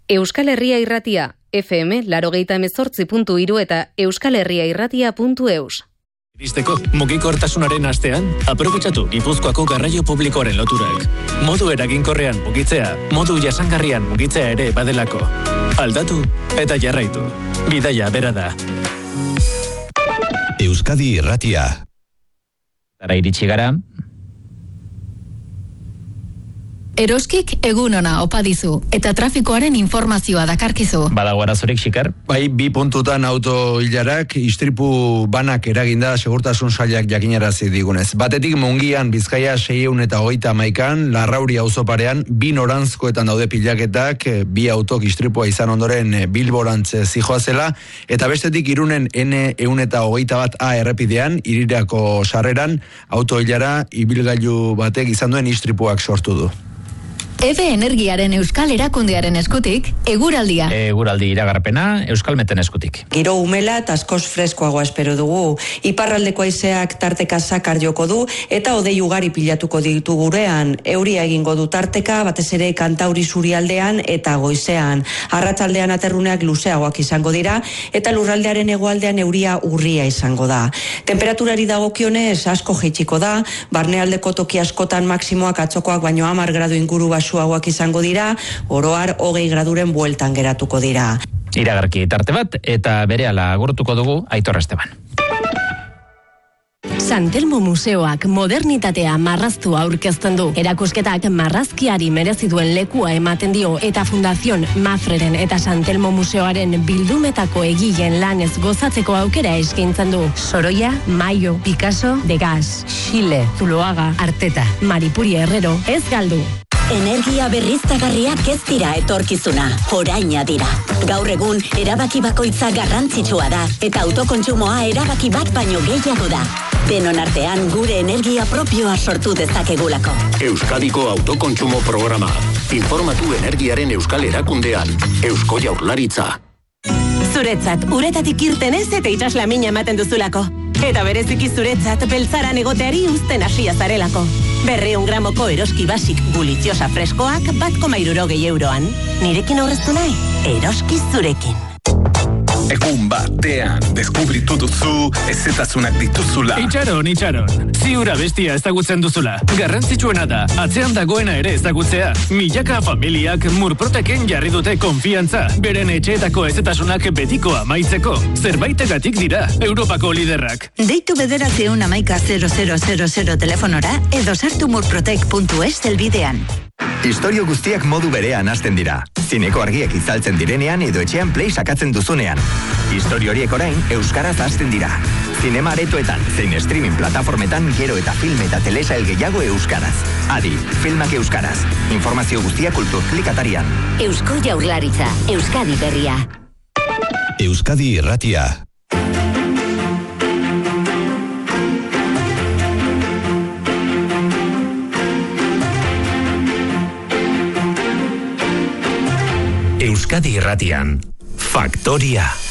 Euskal Herria Irratia, FM 88.3 eta euskalherriairratia.eus. Iristeko mugikortasunaren astean, aprobetxatu Gipuzkoako garraio publikoaren loturak. Modu eraginkorrean mugitzea, modu jasangarrian mugitzea ere badelako. Aldatu eta jarraitu. Bidaia bera da. Euskadi Irratia. Ara iritsi gara. Eroskik egun ona opa dizu eta trafikoaren informazioa dakarkizu. Badago arazorik, Xikar? Bai, 2 puntutan auto hilarak istripu banak eraginda segurtasun sailak jakinarazi digunez. Batetik Mungian Bizkaia 631an, Larrauri auzoparean 2 noranzkoetan daude pilaketak, 2 autok istripua izan ondoren Bilborantz zijoazela, eta bestetik Irunen N121A errepidean, Irirako sarreran, auto hilara ibilgailu batek izan duen istripuak sortu du. EVE Energiaren Euskal Erakundearen eskutik, eguraldia. Eguraldi iragarpena, Euskalmeten eskutik. Giro umela eta askoz freskoagoa espero dugu. Iparraldeko haizeak tarteka zakar joko du eta hodei ugari pilatuko ditu gurean. Euria egingo du tarteka, batez ere Kantauri zurialdean eta goizean. Arratsaldean aterruneak luzeagoak izango dira eta lurraldearen hegoaldean euria urria izango da. Temperaturari dagokionez asko jaitsiko da, barnealdeko toki askotan maksimoak atzokoak baino 10 gradu inguru suagoak izango dira, oroar 20 graduren bueltan geratuko dira. Iragarki tarte bat eta berehala agurtuko dugu Aitor Esteban. San Telmo Museoak modernitatea marraztu aurkezten du. Erakusketak marrazkiari merezi duen lekua ematen dio eta Fundación Mafreren eta San Telmo Museoaren bildumetako egileen lanez gozatzeko aukera eskaintzen du. Sorolla, Mayo, Picasso, Degas, Xile, Zuloaga, Arteta, Maripuri Herrero, ez galdu. Energia berriztagarriak ez dira etorkizuna, oraina dira. Gaur egun, erabaki bakoitza garrantzitsua da, eta autokontsumoa erabaki bat baino gehiago da. Denon artean gure energia propioa sortu dezakegulako. Euskadiko autokontsumo programa. Informatu energiaren Euskal Erakundean. Eusko Jaurlaritza. Zuretzat, uretatik irten ez eta itxaslamina ematen duzulako. Eta bereziki zuretzat, beltzaran egoteari uzten hasia zarelako. 200 gramoko Eroski Basic bulitiosa freskoak 1,60 euroan. Nirekin aurreztu nahi? Eroski zurekin. Egun batean, deskubritu duzu, ezetasunak dituzula. Itxaron. Ziura bestia ezagutzen duzula. Garrantzitsuena da, atzean dagoena ere ezagutzea. Milaka familiak Murproteken jarri dute konfiantza. Beren etxeetako ezetasunak betiko amaitzeko. Zerbaitegatik dira, Europako liderrak. Deitu 911-0000 telefonora edo sartu murprotek.es helbidean. Istorio guztiak modu berean hasten dira. Zineko argiak itzaltzen direnean edo etxean play sakatzen duzunean. Istorio horiek orain euskaraz hasten dira. Zinema aretoetan, zein streaming plataformetan gero eta film eta telesail gehiago euskaraz. Adi, filmak euskaraz. Informazio guztia Kulturklik atarian. Eusko Jaurlaritza, Euskadi berria. Euskadi Irratia. Euskadi Irratian, Faktoria.